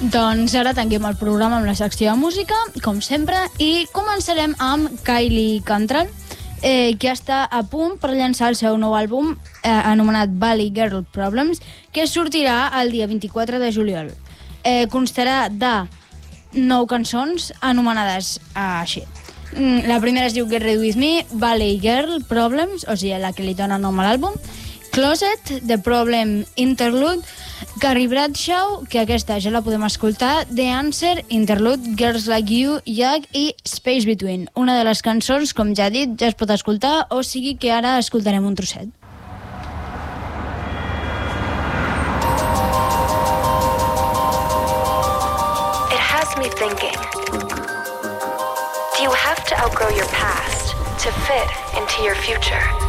Doncs ara tanquem el programa amb la secció de música, com sempre, i començarem amb Kylie Cantran, que està a punt per llançar el seu nou àlbum anomenat Valley Girl Problems, que sortirà el dia 24 de juliol. Constarà de 9 cançons anomenades així. La primera es diu Get Ready With Me, Valley Girl Problems, o sigui, la que li dona nom a l'àlbum, Closet, The Problem Interlude, Carrie Bradshaw, que aquesta ja la podem escoltar, The Answer, Interlude, Girls Like You, Yag i Space Between. Una de les cançons, com ja he dit, ja es pot escoltar, o sigui que ara escoltarem un trosset. It has me thinking. Do you have to outgrow your past to fit into your future?